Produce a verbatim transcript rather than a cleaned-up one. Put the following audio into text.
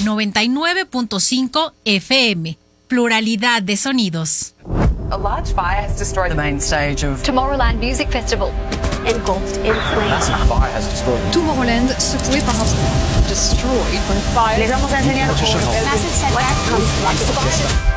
noventa y nueve punto cinco F M. Pluralidad de sonidos. A large fire has destroyed the main stage of Tomorrowland Music Festival. Engulfed in flames. Massive fire has destroyed Tomorrowland secoué par un destroyed by fire. Les vamos a enseñar. Massive setback comes